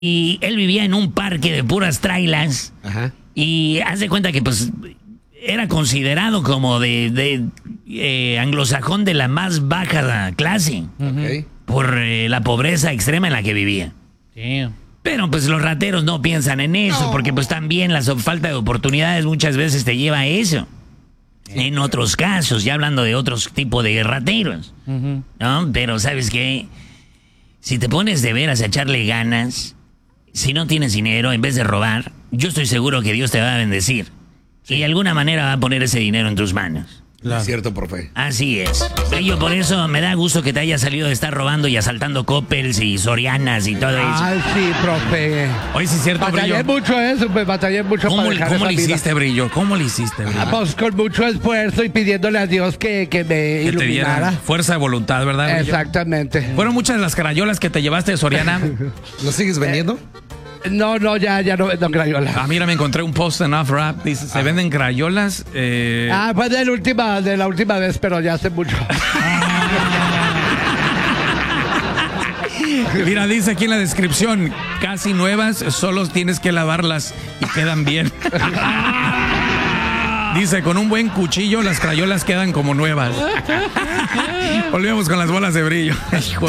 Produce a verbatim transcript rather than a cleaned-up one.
Y él vivía en un parque de puras trailas. Ajá. Y haz de cuenta que pues era considerado como de, de eh, anglosajón de la más baja clase. Okay. Por eh, la pobreza extrema en la que vivía. Damn. Pero pues los rateros no piensan en eso, No. porque pues también la so- falta de oportunidades muchas veces te lleva a eso. En otros casos, ya hablando de otros tipos de rateros. Ujú. ¿No? Pero ¿sabes qué? Si te pones de veras a echarle ganas, si no tienes dinero, en vez de robar, yo estoy seguro que Dios te va a bendecir. Y de alguna manera va a poner ese dinero en tus manos. Es cierto, profe. Así es. Yo por eso me da gusto que te hayas salido de estar robando y asaltando Coppels y Sorianas y todo eso. Ay, sí, profe. Oye, sí es cierto, Batallé Brillo. mucho eso, pues batallé mucho ¿Cómo, para le- dejar cómo esa le vida. hiciste, Brillo? ¿Cómo le hiciste, Brillo? Ah, pues con mucho esfuerzo y pidiéndole a Dios que, que me Que te diera iluminara. fuerza de voluntad, ¿verdad, Brillo? Exactamente. ¿Fueron muchas las carayolas que te llevaste de Soriana? ¿Lo sigues vendiendo? No, no, ya, ya no vendo crayola. Ah, mira, me encontré un post en Off-Rap. Dice, se venden crayolas. Eh... Ah, fue de la última, de la última vez, pero ya hace mucho. Mira, dice aquí en la descripción, casi nuevas, solo tienes que lavarlas y quedan bien. Dice, con un buen cuchillo las crayolas quedan como nuevas. Volvemos con las bolas de Brillo. Hijo